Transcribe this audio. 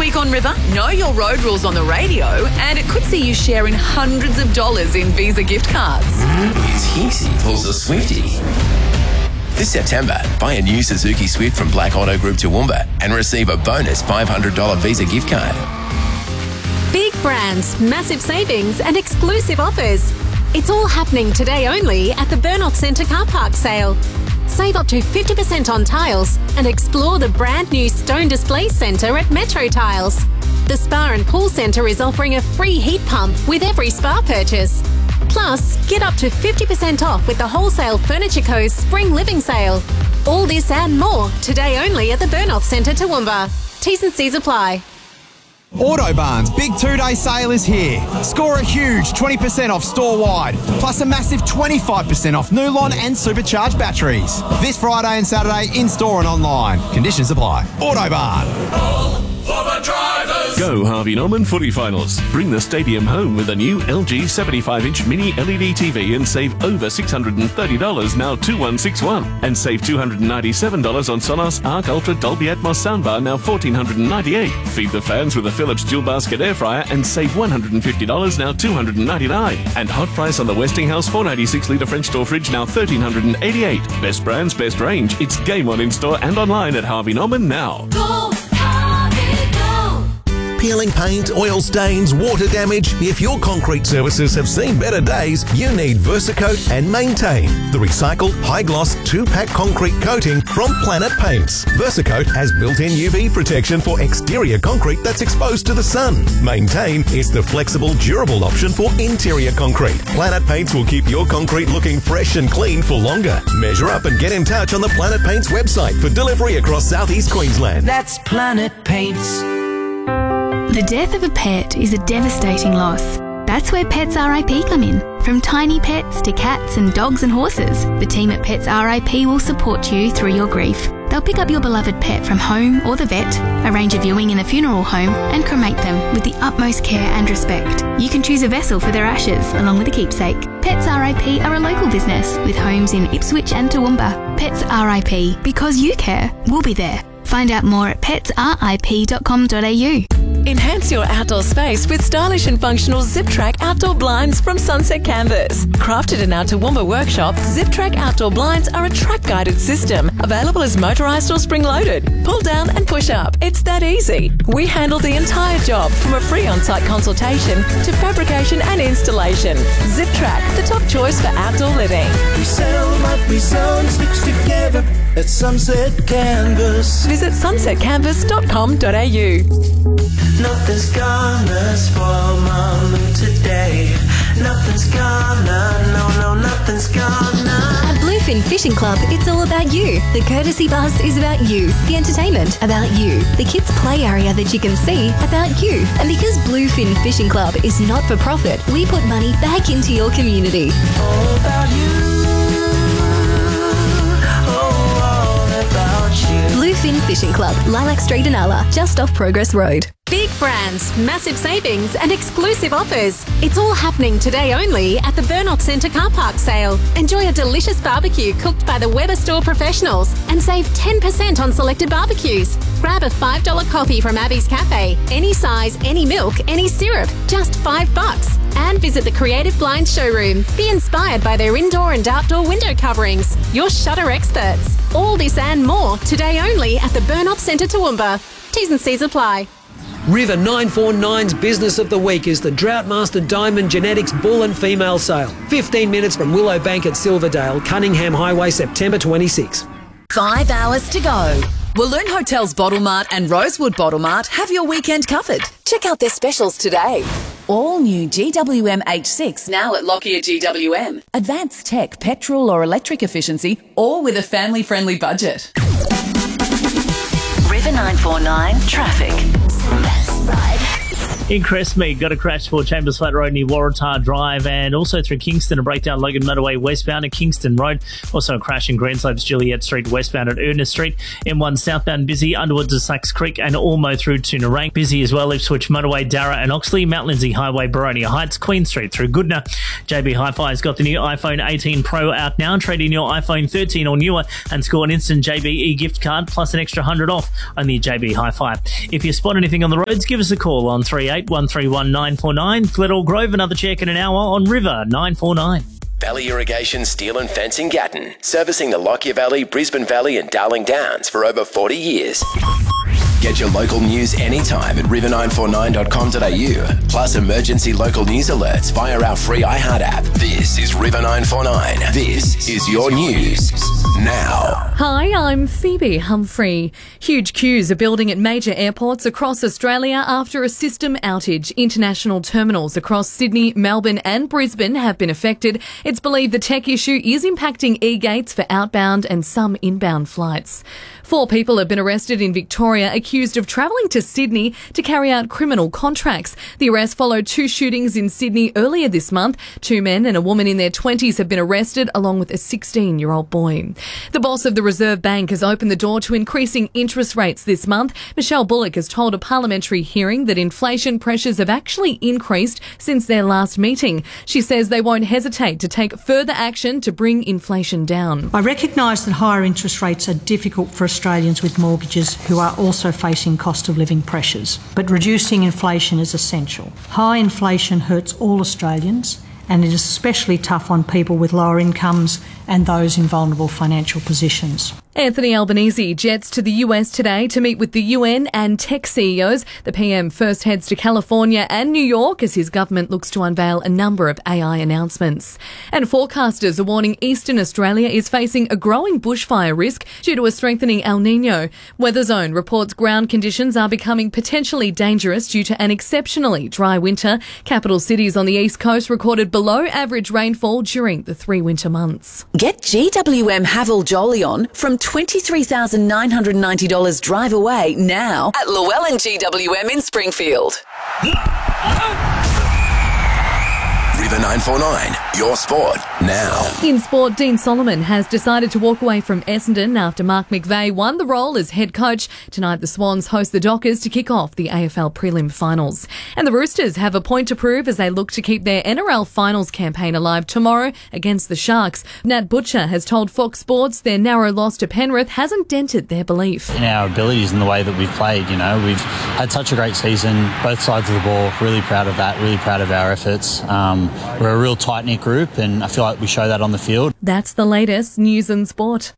week on River, know your road rules on the radio, and it could see you sharing hundreds of dollars in Visa gift cards. It's Hicksy pulls a Swiftie. This September, buy a new Suzuki Swift from Black Auto Group Toowoomba and receive a bonus $500 Visa gift card. Big brands, massive savings and exclusive offers. It's all happening today only at the Burnout Centre car park sale. Save up to 50% on tiles and explore the brand new Stone Display Centre at Metro Tiles. The Spa and Pool Centre is offering a free heat pump with every spa purchase. Plus, get up to 50% off with the Wholesale Furniture Co. Spring Living Sale. All this and more today only at the Burnout Centre Toowoomba. T's and C's apply. Autobarn's big 2-day sale is here. Score a huge 20% off store-wide, plus a massive 25% off Nulon and supercharged batteries. This Friday and Saturday in-store and online. Conditions apply. Autobarn. All for the drivers. Go Harvey Norman footy finals. Bring the stadium home with a new LG 75-inch mini LED TV and save over $630, now 2161. And save $297 on Sonos Arc Ultra Dolby Atmos soundbar, now $1,498. Feed the fans with a Philips dual basket air fryer and save $150, now $299. And hot price on the Westinghouse 496-litre French door fridge, now $1,388. Best brands, best range. It's game on in-store and online at Harvey Norman now. Go. Peeling paint, oil stains, water damage. If your concrete services have seen better days, you need Versacoat and Maintain, the recycled high-gloss 2-pack concrete coating from Planet Paints. Versacoat has built-in UV protection for exterior concrete that's exposed to the sun. Maintain is the flexible, durable option for interior concrete. Planet Paints will keep your concrete looking fresh and clean for longer. Measure up and get in touch on the Planet Paints website for delivery across southeast Queensland. That's Planet Paints. The death of a pet is a devastating loss. That's where Pets RIP come in. From tiny pets to cats and dogs and horses, the team at Pets RIP will support you through your grief. They'll pick up your beloved pet from home or the vet, arrange a viewing in a funeral home, and cremate them with the utmost care and respect. You can choose a vessel for their ashes, along with a keepsake. Pets RIP are a local business with homes in Ipswich and Toowoomba. Pets RIP, because you care, we'll be there. Find out more at petsrip.com.au. Enhance your outdoor space with stylish and functional Zip-Track outdoor blinds from Sunset Canvas. Crafted in our Toowoomba workshop, Zip-Track outdoor blinds are a track-guided system, available as motorised or spring-loaded. Pull down and push up. It's that easy. We handle the entire job, from a free on-site consultation to fabrication and installation. Zip-Track, the top choice for outdoor living. We sell what we sell and sticks together at Sunset Canvas. Visit sunsetcanvas.com.au. Nothing's gonna spoil my mood today. Nothing's gonna, nothing's gonna. At Bluefin Fishing Club, it's all about you. The courtesy bus is about you. The entertainment, about you. The kids' play area that you can see, about you. And because Bluefin Fishing Club is not for profit, we put money back into your community. All about you. Bluefin Fishing Club, Lilac Street in Ala, just off Progress Road. Big brands, massive savings and exclusive offers. It's all happening today only at the Burnout Centre car park sale. Enjoy a delicious barbecue cooked by the Weber Store professionals and save 10% on selected barbecues. Grab a $5 coffee from Abby's Cafe. Any size, any milk, any syrup, just $5. And visit the Creative Blinds showroom. Be inspired by their indoor and outdoor window coverings. Your shutter experts. All this and more today only at the Burnout Centre Toowoomba. T's and C's apply. River 949's Business of the Week is the Droughtmaster Diamond Genetics Bull and Female Sale. 15 minutes from Willowbank at Silverdale, Cunningham Highway, September 26. 5 hours to go. Walloon Hotels Bottle Mart and Rosewood Bottle Mart have your weekend covered. Check out their specials today. All new GWM H6 now at Lockyer GWM. Advanced tech, petrol or electric efficiency, all with a family-friendly budget. River 949 Traffic. In Crestmead, got a crash for Chambers Flat Road near Waratah Drive, and also through Kingston, a breakdown Logan Motorway westbound at Kingston Road. Also a crash in Greenslopes, Juliet Street westbound at Ernest Street. M1 southbound busy, Underwood to Sacks Creek and Ormo through to Nerang. Busy as well, Ipswich Motorway, Darra and Oxley. Mount Lindsay Highway, Boronia Heights, Queen Street through Goodna. JB Hi-Fi's got the new iPhone 18 Pro out now. Trade in your iPhone 13 or newer and score an instant JB gift card plus an extra $100 off on the JB Hi-Fi. If you spot anything on the roads, give us a call on 38131949. Glenelg Grove, another check in an hour on River 949. Valley Irrigation Steel and Fencing Gatton, servicing the Lockyer Valley, Brisbane Valley and Darling Downs for over 40 years. Get your local news anytime at river949.com.au, plus emergency local news alerts via our free iHeart app. This is River 949. This is your news now. Hi, I'm Phoebe Humphrey. Huge queues are building at major airports across Australia after a system outage. International terminals across Sydney, Melbourne and Brisbane have been affected. It's believed the tech issue is impacting e-gates for outbound and some inbound flights. 4 people have been arrested in Victoria accused of travelling to Sydney to carry out criminal contracts. The arrest followed 2 shootings in Sydney earlier this month. 2 men and a woman in their 20s have been arrested, along with a 16-year-old boy. The boss of the Reserve Bank has opened the door to increasing interest rates this month. Michelle Bullock has told a parliamentary hearing that inflation pressures have actually increased since their last meeting. She says they won't hesitate to take further action to bring inflation down. I recognise that higher interest rates are difficult for Australians with mortgages who are also facing cost of living pressures, but reducing inflation is essential. High inflation hurts all Australians, and it is especially tough on people with lower incomes and those in vulnerable financial positions. Anthony Albanese jets to the US today to meet with the UN and tech CEOs. The PM first heads to California and New York as his government looks to unveil a number of AI announcements. And forecasters are warning Eastern Australia is facing a growing bushfire risk due to a strengthening El Niño. Weatherzone reports ground conditions are becoming potentially dangerous due to an exceptionally dry winter. Capital cities on the East Coast recorded below average rainfall during the 3 winter months. Get GWM Haval Jolion from $23,990 drive away now at Llewellyn GWM in Springfield. River 949, your sport now. In sport, Dean Solomon has decided to walk away from Essendon after Mark McVeigh won the role as head coach. Tonight, the Swans host the Dockers to kick off the AFL prelim finals. And the Roosters have a point to prove as they look to keep their NRL finals campaign alive tomorrow against the Sharks. Nat Butcher has told Fox Sports their narrow loss to Penrith hasn't dented their belief. In our abilities and the way that we've played, we've had such a great season, both sides of the ball. Really proud of that, really proud of our efforts. We're a real tight-knit group and I feel like we show that on the field. That's the latest news and sport.